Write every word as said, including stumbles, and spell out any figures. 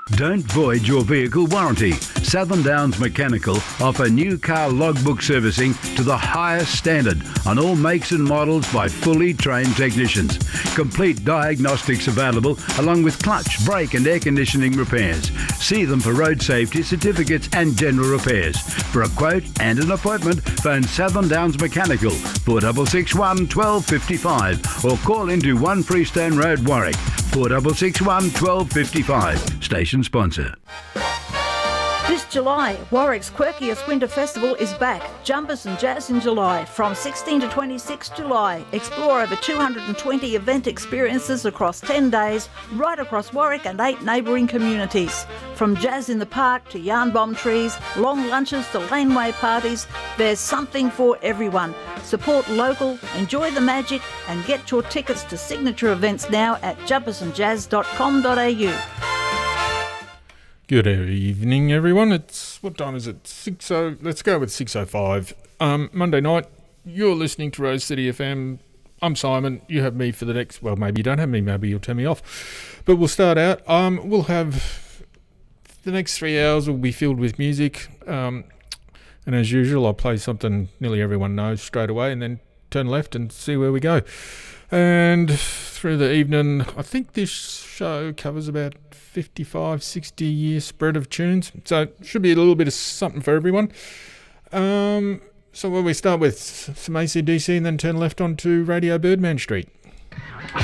Don't void your vehicle warranty. Southern Downs Mechanical offer new car logbook servicing to the highest standard on all makes and models by fully trained technicians. Complete diagnostics available along with clutch, brake and air conditioning repairs. See them for road safety certificates and general repairs. For a quote and an appointment, phone Southern Downs Mechanical four six six one, one two five five or call into one Freestone Road, Warwick four six six one, one two five five. Station sponsor. This July, Warwick's quirkiest winter festival is back. Jumpers and Jazz in July. From sixteenth to twenty-sixth July. Explore over two hundred twenty event experiences across ten days, right across Warwick and eight neighbouring communities. From jazz in the park to yarn bomb trees, long lunches to laneway parties, there's something for everyone. Support local, enjoy the magic and get your tickets to signature events now at jumpers and jazz dot com dot a u. Good evening, everyone. It's what time is it? Six oh. Let's go with six oh five. Um, Monday night. You're listening to Rose City F M. I'm Simon. You have me for the next. Well, maybe you don't have me. Maybe you'll turn me off. But we'll start out. Um, we'll have the next three hours will be filled with music. Um, and as usual, I'll play something nearly everyone knows straight away, and then turn left and see where we go. And through the evening, I think this show covers about fifty-five, sixty year spread of tunes. So it should be a little bit of something for everyone. Um, so when we start with some A C D C and then turn left onto Radio Birdman Street.